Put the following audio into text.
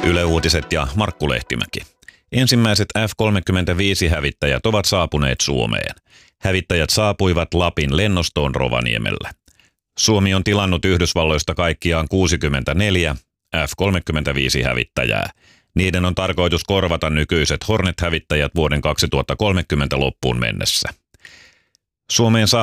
Yle Uutiset ja Markku Lehtimäki. Ensimmäiset F-35-hävittäjät ovat saapuneet Suomeen. Hävittäjät saapuivat Lapin lennostoon Rovaniemellä. Suomi on tilannut Yhdysvalloista kaikkiaan 64 F-35-hävittäjää. Niiden on tarkoitus korvata nykyiset Hornet-hävittäjät vuoden 2030 loppuun mennessä. Suomeen